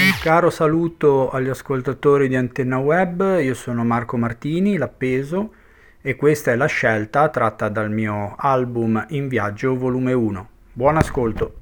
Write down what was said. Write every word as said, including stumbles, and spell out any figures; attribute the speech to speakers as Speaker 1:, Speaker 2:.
Speaker 1: Un caro saluto agli ascoltatori di Antenna Web, io sono Marco Martini, l'Appeso, e questa è la scelta tratta dal mio album In Viaggio volume uno. Buon ascolto!